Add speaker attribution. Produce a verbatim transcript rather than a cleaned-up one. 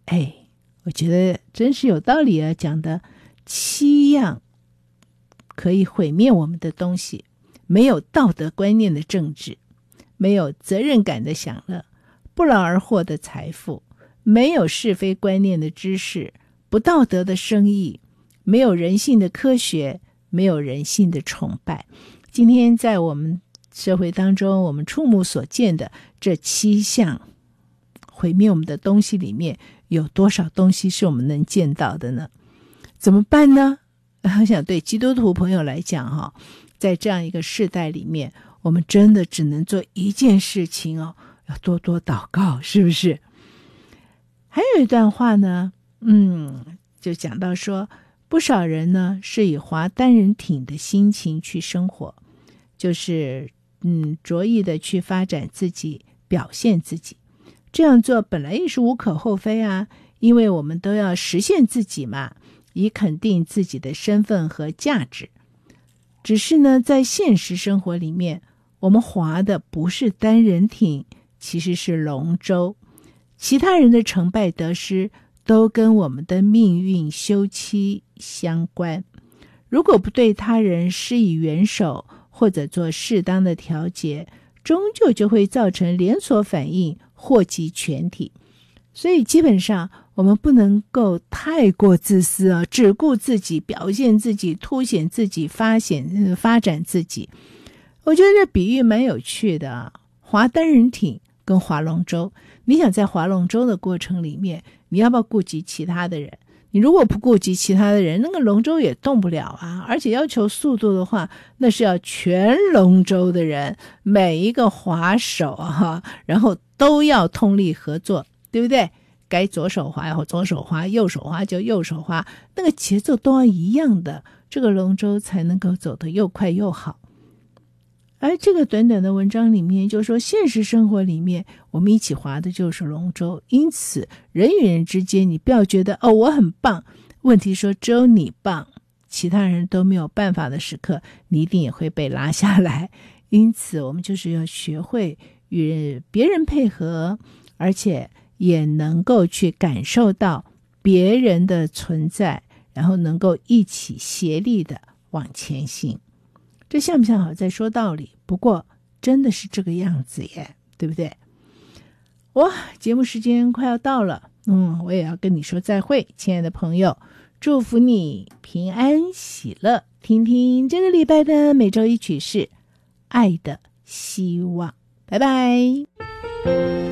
Speaker 1: 哎，我觉得真是有道理啊，讲的七样可以毁灭我们的东西：没有道德观念的政治，没有责任感的享乐，不劳而获的财富，没有是非观念的知识，不道德的生意，没有人性的科学，没有人性的崇拜。今天在我们社会当中，我们触目所见的这七项毁灭我们的东西里面，有多少东西是我们能见到的呢？怎么办呢？我想对基督徒朋友来讲哈，在这样一个世代里面，我们真的只能做一件事情哦，要多多祷告，是不是？还有一段话呢，嗯，就讲到说，不少人呢是以划单人艇的心情去生活，就是嗯着意的去发展自己，表现自己。这样做本来也是无可厚非啊，因为我们都要实现自己嘛，以肯定自己的身份和价值。只是呢，在现实生活里面，我们划的不是单人艇，其实是龙舟。其他人的成败得失都跟我们的命运休戚相关。如果不对他人施以援手，或者做适当的调节，终究就会造成连锁反应，祸及全体。所以基本上我们不能够太过自私啊，只顾自己，表现自己，凸显自己，发显发展自己。我觉得这比喻蛮有趣的啊，划单人艇跟划龙舟，你想在划龙舟的过程里面，你要不要顾及其他的人？你如果不顾及其他的人，那个龙舟也动不了啊。而且要求速度的话，那是要全龙舟的人，每一个划手啊，然后都要通力合作，对不对？该左手划要左手划，右手划就右手划，那个节奏都要一样的，这个龙舟才能够走得又快又好。而这个短短的文章里面就说，现实生活里面我们一起划的就是龙舟，因此人与人之间，你不要觉得哦我很棒，问题说只有你棒，其他人都没有办法的时刻，你一定也会被拉下来。因此我们就是要学会与别人配合，而且也能够去感受到别人的存在，然后能够一起协力的往前行。这像不像好在说道理？不过真的是这个样子耶，对不对？哇，节目时间快要到了，嗯，我也要跟你说再会，亲爱的朋友，祝福你平安喜乐。听听这个礼拜的每周一曲是爱的希望，拜拜。